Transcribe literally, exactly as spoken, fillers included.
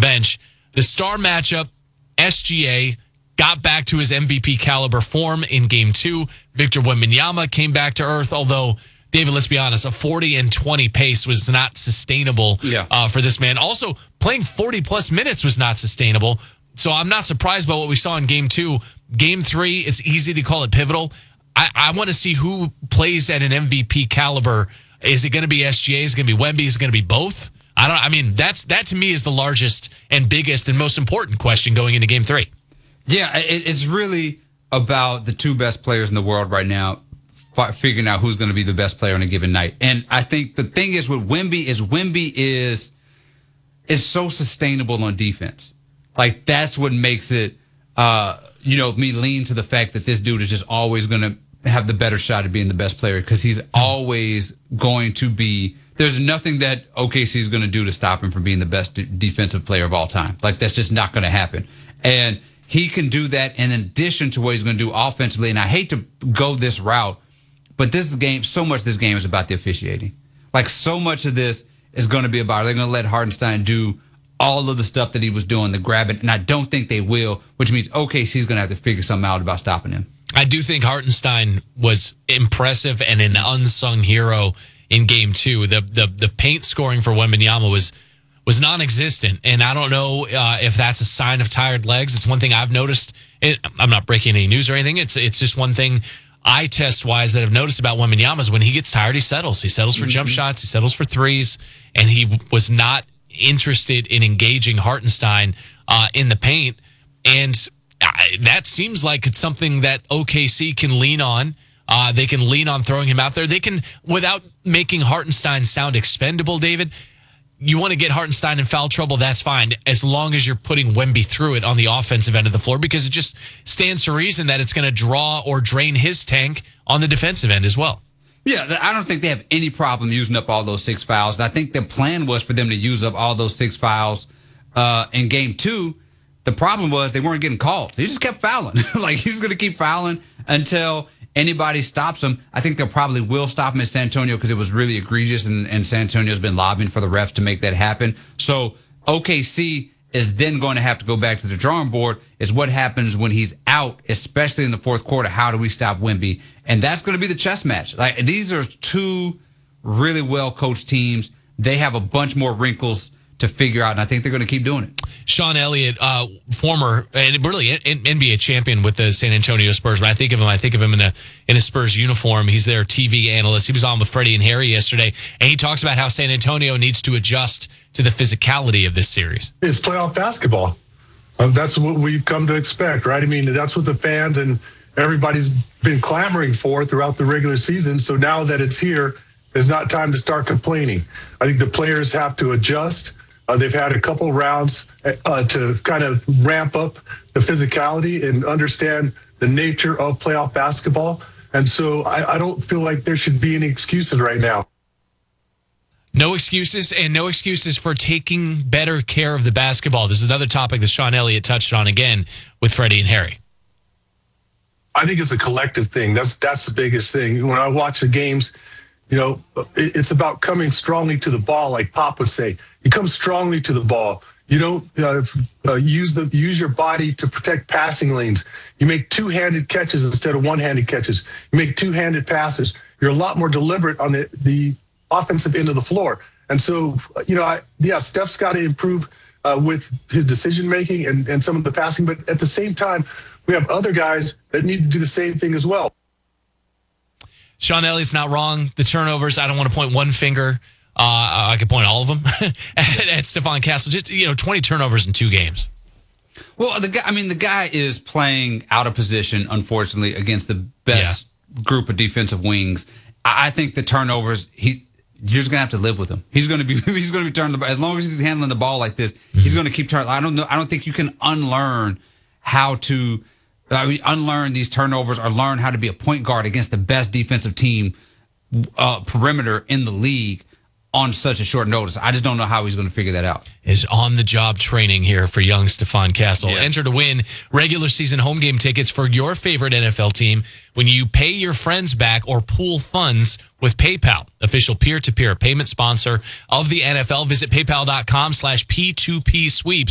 bench. The star matchup, S G A, got back to his M V P caliber form in game two. Victor Wembanyama came back to earth, although, David, let's be honest, a forty and twenty pace was not sustainable yeah. uh, for this man. Also, playing forty-plus minutes was not sustainable, so I'm not surprised by what we saw in game two. Game three, it's easy to call it pivotal. I, I want to see who plays at an M V P caliber. Is it going to be S G A? Is it going to be Wemby? Is it going to be both? I don't. I mean, that's that to me is the largest and biggest and most important question going into game three. Yeah, it, it's really about the two best players in the world right now, f- figuring out who's going to be the best player on a given night. And I think the thing is with Wemby is Wemby is is so sustainable on defense. Like that's what makes it, uh, you know, me lean to the fact that this dude is just always going to have the better shot at being the best player because he's always going to be. There's nothing that O K C is going to do to stop him from being the best d- defensive player of all time. Like that's just not going to happen. And he can do that in addition to what he's going to do offensively. And I hate to go this route, but this game, so much of this game is about the officiating. Like so much of this is going to be about, they're going to let Hartenstein do all of the stuff that he was doing, the grabbing. And I don't think they will, which means O K C is going to have to figure something out about stopping him. I do think Hartenstein was impressive and an unsung hero in game two. The the the paint scoring for Wembanyama was was non-existent, and I don't know uh, if that's a sign of tired legs. It's one thing I've noticed. It, I'm not breaking any news or anything. It's it's just one thing eye test wise that I've noticed about Wembanyama is when he gets tired, he settles. He settles for mm-hmm. jump shots. He settles for threes, and he was not interested in engaging Hartenstein uh, in the paint. And I, that seems like it's something that O K C can lean on. Uh, they can lean on throwing him out there. They can, without making Hartenstein sound expendable, David, you want to get Hartenstein in foul trouble, that's fine, as long as you're putting Wemby through it on the offensive end of the floor, because it just stands to reason that it's going to draw or drain his tank on the defensive end as well. Yeah, I don't think they have any problem using up all those six fouls. And I think the plan was for them to use up all those six fouls uh, in game two. The problem was they weren't getting called. He just kept fouling. Like, he's going to keep fouling until anybody stops him. I think they probably will stop him in San Antonio because it was really egregious, and, and San Antonio's been lobbying for the refs to make that happen. So O K C is then going to have to go back to the drawing board is what happens when he's out, especially in the fourth quarter. How do we stop Wemby? And that's going to be the chess match. Like, these are two really well-coached teams. They have a bunch more wrinkles to figure out, and I think they're going to keep doing it. Sean Elliott, uh, former and really N B A champion with the San Antonio Spurs. When I think of him, I think of him in a in a Spurs uniform. He's their T V analyst. He was on with Freddie and Harry yesterday, and he talks about how San Antonio needs to adjust to the physicality of this series. It's playoff basketball. Uh, that's what we've come to expect, right? I mean, that's what the fans and everybody's been clamoring for throughout the regular season. So now that it's here, it's not time to start complaining. I think the players have to adjust. Uh, they've had a couple rounds uh, to kind of ramp up the physicality and understand the nature of playoff basketball. And so I, I don't feel like there should be any excuses right now. No excuses, and no excuses for taking better care of the basketball. This is another topic that Sean Elliott touched on again with Freddie and Harry. I think it's a collective thing. That's that's the biggest thing. When I watch the games, you know, it's about coming strongly to the ball, like Pop would say. You come strongly to the ball. You don't uh, uh, use the use your body to protect passing lanes. You make two-handed catches instead of one-handed catches. You make two-handed passes. You're a lot more deliberate on the, the offensive end of the floor. And so, you know, I, yeah, Steph's got to improve uh, with his decision-making and, and some of the passing. But at the same time, we have other guys that need to do the same thing as well. Sean Elliott's not wrong. The turnovers, I don't want to point one finger. Uh, I could point all of them at, at Stephon Castle. Just, you know, twenty turnovers in two games. Well, the guy, I mean, the guy is playing out of position, unfortunately, against the best yeah. group of defensive wings. I, I think the turnovers, he you're just gonna have to live with him. He's gonna be he's gonna be turning the ball. As long as he's handling the ball like this, mm-hmm. he's gonna keep turning. I don't know. I don't think you can unlearn how to I mean, unlearn these turnovers or learn how to be a point guard against the best defensive team uh, perimeter in the league on such a short notice. I just don't know how he's going to figure that out. Is on-the-job training here for young Stephon Castle. Yeah. Enter to win regular season home game tickets for your favorite N F L team when you pay your friends back or pool funds with PayPal, official peer-to-peer payment sponsor of the N F L. Visit paypal.com slash P2P sweeps.